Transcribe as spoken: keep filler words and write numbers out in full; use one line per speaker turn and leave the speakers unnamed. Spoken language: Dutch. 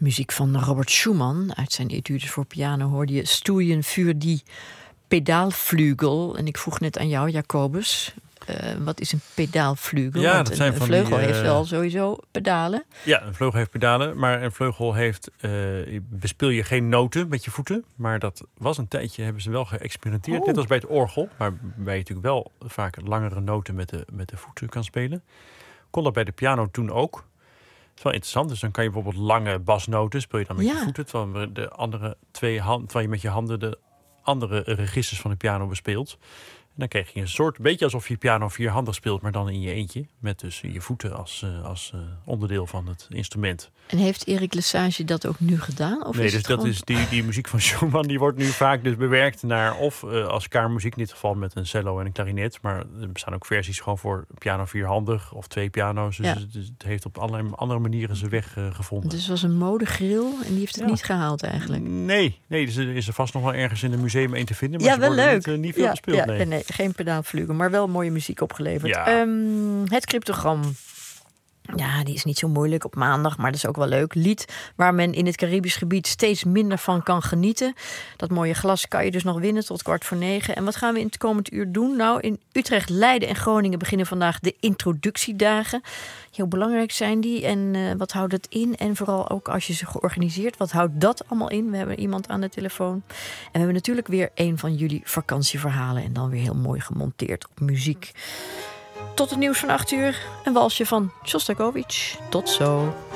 Muziek van Robert Schumann. Uit zijn etudes voor piano hoorde je Stoeien für die pedaalvlugel. En ik vroeg net aan jou, Jacobus, uh, wat is een pedaalvlugel?
Ja,
Want
dat
een,
zijn
een
van
vleugel
die, uh,
heeft wel sowieso pedalen.
Ja, een vleugel heeft pedalen, maar een vleugel heeft... Uh, bespeel je geen noten met je voeten. Maar dat was een tijdje, hebben ze wel geëxperimenteerd.
Oh.
Net als bij het orgel, maar waar je natuurlijk wel vaak langere noten met de, met de voeten kan spelen. Kon dat bij de piano toen ook. Dat is wel interessant. Dus dan kan je bijvoorbeeld lange basnoten speel je dan met
Ja.
je voeten. Terwijl de andere twee hand, terwijl je met je handen de andere registers van de piano bespeelt. En dan krijg je een soort, beetje alsof je piano vierhandig speelt, maar dan in je eentje. Met dus je voeten als, uh, als uh, onderdeel van het instrument.
En heeft Erik Lesage dat ook nu gedaan? Of
nee,
is
dus
het
dat
gewoon...
is die, die muziek van Schumann, die wordt nu vaak dus bewerkt naar of uh, als kamermuziek, in dit geval met een cello en een klarinet. Maar er bestaan ook versies gewoon voor piano vierhandig of twee piano's. Dus,
Ja.
het, dus het heeft op allerlei andere manieren zijn weg uh, gevonden.
Dus het was een modegril en die heeft het
Ja.
niet gehaald eigenlijk.
Nee, nee, dus er is er vast nog wel ergens in een museum een te vinden. Maar
Ja,
ze
wel
worden
leuk.
Niet, uh, niet veel
ja,
gespeeld,
ja,
nee.
nee, geen pedaalvlugel, maar wel mooie muziek opgeleverd.
Ja.
Um, het cryptogram. Ja, die is niet zo moeilijk op maandag, maar dat is ook wel leuk. Lied waar men in het Caribisch gebied steeds minder van kan genieten. Dat mooie glas kan je dus nog winnen tot kwart voor negen. En wat gaan we in het komend uur doen? Nou, in Utrecht, Leiden en Groningen beginnen vandaag de introductiedagen. Heel belangrijk zijn die. En uh, wat houdt het in? En vooral ook als je ze georganiseerd, wat houdt dat allemaal in? We hebben iemand aan de telefoon. En we hebben natuurlijk weer een van jullie vakantieverhalen. En dan weer heel mooi gemonteerd op muziek. Tot het nieuws van acht uur. Een walsje van Shostakovich. Tot zo.